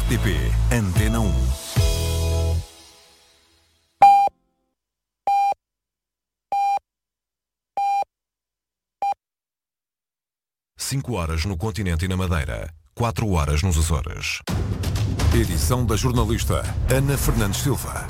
RTP Antena 1. Cinco horas no continente e na Madeira, 4 horas nos Açores. Edição da jornalista Ana Fernandes Silva.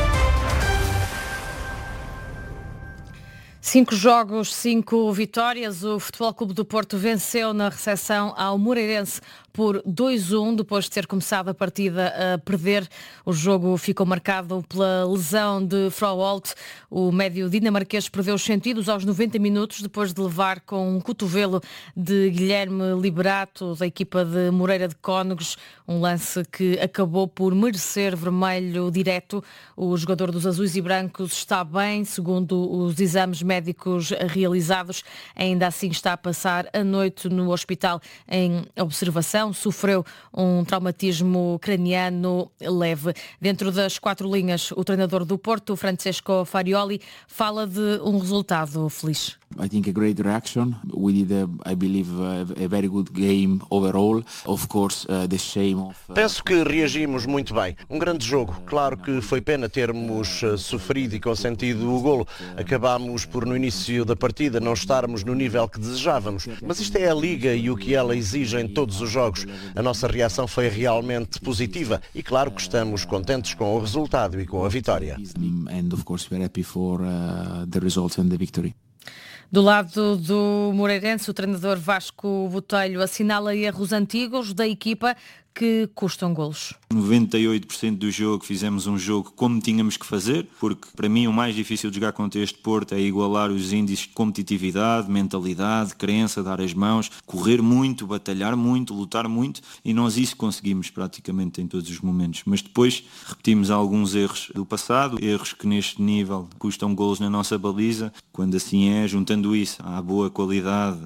5 jogos, 5 vitórias. O Futebol Clube do Porto venceu na recepção ao Moreirense por 2-1, depois de ter começado a partida a perder. O jogo ficou marcado pela lesão de Froholt. O médio dinamarquês perdeu os sentidos aos 90 minutos, depois de levar com um cotovelo de Guilherme Liberato, da equipa de Moreira de Cónegos, um lance que acabou por merecer vermelho direto. O jogador dos azuis e brancos está bem, segundo os exames médicos realizados. Ainda assim está a passar a noite no hospital em observação. Sofreu um traumatismo craniano leve. Dentro das 4 linhas, o treinador do Porto, Francesco Farioli, fala de um resultado feliz. I think a great reaction. We did, I believe, a very good game overall. Of course, the shame of... Penso que reagimos muito bem. Um grande jogo. Claro que foi pena termos sofrido e consentido o golo. Acabámos por, no início da partida, não estarmos no nível que desejávamos. Mas isto é a Liga e o que ela exige em todos os jogos. A nossa reação foi realmente positiva e claro que estamos contentes com o resultado e com a vitória. And of course, we're happy for the results and the victory. Do lado do Moreirense, o treinador Vasco Botelho assinala erros antigos da equipa que custam golos. 98% do jogo fizemos um jogo como tínhamos que fazer, porque para mim o mais difícil de jogar contra este Porto é igualar os índices de competitividade, mentalidade, crença, dar as mãos, correr muito, batalhar muito, lutar muito, e nós isso conseguimos praticamente em todos os momentos. Mas depois repetimos alguns erros do passado, erros que neste nível custam golos na nossa baliza. Quando assim é, juntando isso à boa qualidade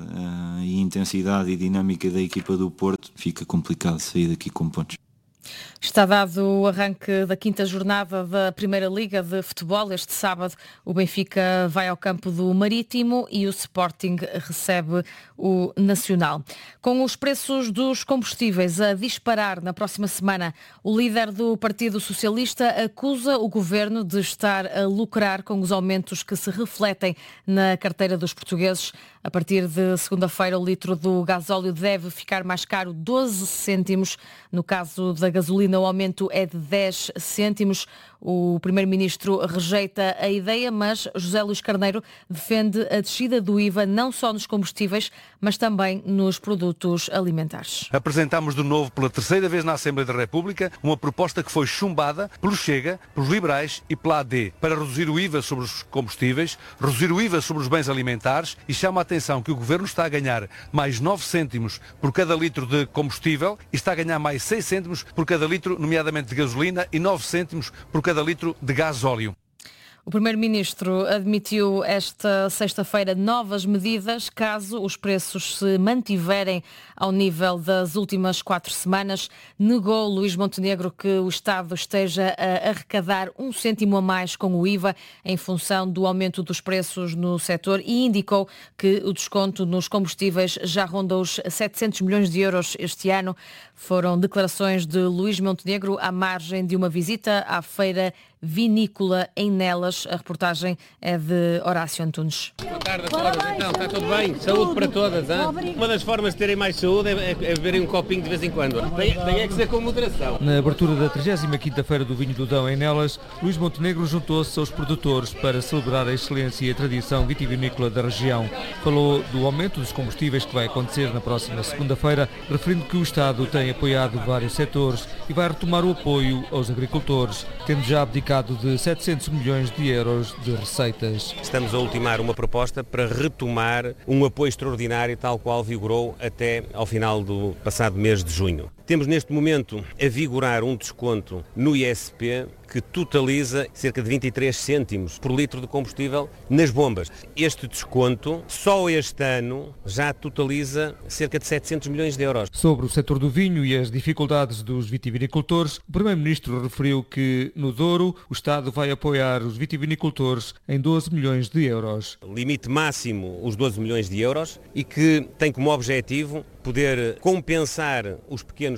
e intensidade e dinâmica da equipa do Porto, fica complicado sair daqui com pontos. Está dado o arranque da 5ª jornada da Primeira Liga de Futebol. Este sábado o Benfica vai ao campo do Marítimo e o Sporting recebe o Nacional. Com os preços dos combustíveis a disparar na próxima semana, o líder do Partido Socialista acusa o governo de estar a lucrar com os aumentos que se refletem na carteira dos portugueses. A partir de segunda-feira, o litro do gasóleo deve ficar mais caro 12 cêntimos. No caso da gasolina, o aumento é de 10 cêntimos. O primeiro-ministro rejeita a ideia, mas José Luís Carneiro defende a descida do IVA não só nos combustíveis, mas também nos produtos alimentares. Apresentámos de novo pela 3ª vez na Assembleia da República uma proposta que foi chumbada pelo Chega, pelos liberais e pela AD, para reduzir o IVA sobre os combustíveis, reduzir o IVA sobre os bens alimentares, e chama a atenção que o Governo está a ganhar mais 9 cêntimos por cada litro de combustível e está a ganhar mais 6 cêntimos por cada litro, nomeadamente de gasolina, e 9 cêntimos por cada litro de gasóleo. O Primeiro-Ministro admitiu esta sexta-feira novas medidas caso os preços se mantiverem ao nível das últimas 4 semanas. Negou Luís Montenegro que o Estado esteja a arrecadar 1 cêntimo a mais com o IVA em função do aumento dos preços no setor e indicou que o desconto nos combustíveis já ronda os 700 milhões de euros este ano. Foram declarações de Luís Montenegro à margem de uma visita à feira vinícola em Nelas. A reportagem é de Horácio Antunes. Boa tarde a todas. Então, está tudo bem? Saúde para todas, hein? Uma das formas de terem mais saúde é beberem um copinho de vez em quando. Tem é que ser com moderação. Na abertura da 35ª Feira do Vinho do Dão em Nelas, Luís Montenegro juntou-se aos produtores para celebrar a excelência e a tradição vitivinícola da região. Falou do aumento dos combustíveis que vai acontecer na próxima segunda-feira, referindo que o Estado tem apoiado vários setores e vai retomar o apoio aos agricultores, tendo já abdicado de 700 milhões de euros de receitas. Estamos a ultimar uma proposta para retomar um apoio extraordinário tal qual vigorou até ao final do passado mês de junho. Temos neste momento a vigorar um desconto no ISP que totaliza cerca de 23 cêntimos por litro de combustível nas bombas. Este desconto, só este ano, já totaliza cerca de 700 milhões de euros. Sobre o setor do vinho e as dificuldades dos vitivinicultores, o Primeiro-Ministro referiu que, no Douro, o Estado vai apoiar os vitivinicultores em 12 milhões de euros. Limite máximo os 12 milhões de euros e que tem como objetivo poder compensar os pequenos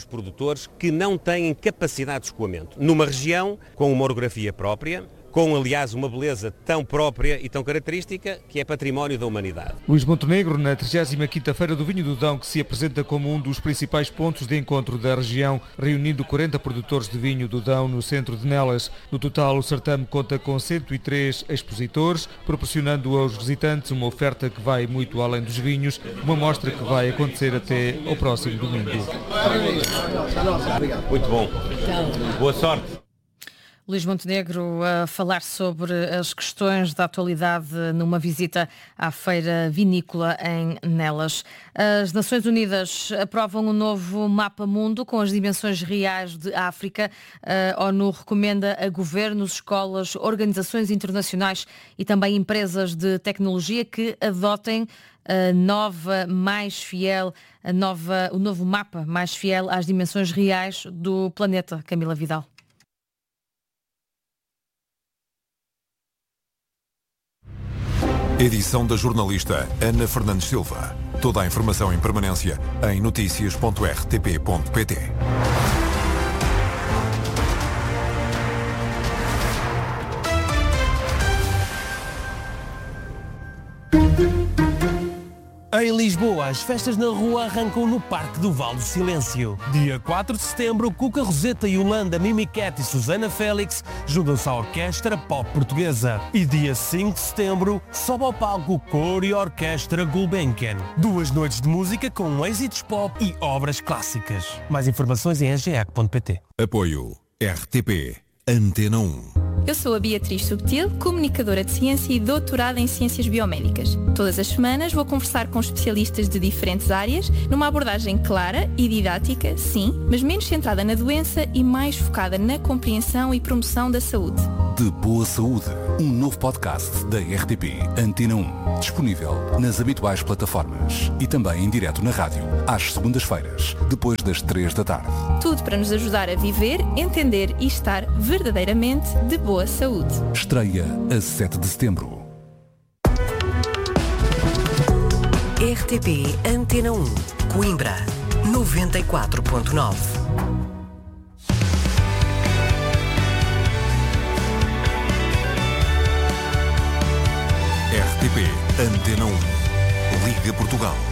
pequenos produtores que não têm capacidade de escoamento. Numa região com uma orografia própria, com, aliás, uma beleza tão própria e tão característica que é património da humanidade. Luís Montenegro, na 35ª Feira do Vinho do Dão, que se apresenta como um dos principais pontos de encontro da região, reunindo 40 produtores de vinho do Dão no centro de Nelas. No total, o certame conta com 103 expositores, proporcionando aos visitantes uma oferta que vai muito além dos vinhos, uma mostra que vai acontecer até ao próximo domingo. Muito bom. Boa sorte. Luís Montenegro a falar sobre as questões da atualidade numa visita à Feira Vinícola em Nelas. As Nações Unidas aprovam um novo mapa mundo com as dimensões reais de África. A ONU recomenda a governos, escolas, organizações internacionais e também empresas de tecnologia que adotem o novo mapa mais fiel às dimensões reais do planeta. Camila Vidal. Edição da jornalista Ana Fernandes Silva. Toda a informação em permanência em noticias.rtp.pt. Em Lisboa, as festas na rua arrancam no Parque do Vale do Silêncio. Dia 4 de setembro, Cuca Roseta, Yolanda, Mimi Cat e Susana Félix juntam-se à Orquestra Pop Portuguesa. E dia 5 de setembro, sobe ao palco Cor e Orquestra Gulbenkian. 2 noites de música com êxitos pop e obras clássicas. Mais informações em ageac.pt. Apoio RTP Antena 1. Eu sou a Beatriz Subtil, comunicadora de ciência e doutorada em ciências biomédicas. Todas as semanas vou conversar com especialistas de diferentes áreas, numa abordagem clara e didática, sim, mas menos centrada na doença e mais focada na compreensão e promoção da saúde. De Boa Saúde, um novo podcast da RTP Antena 1, disponível nas habituais plataformas e também em direto na rádio, às segundas-feiras, depois das 3 da tarde. Tudo para nos ajudar a viver, entender e estar verdadeiramente de boa saúde. Estreia a 7 de setembro. RTP Antena 1, Coimbra, 94.9. RTP Antena 1, Liga Portugal.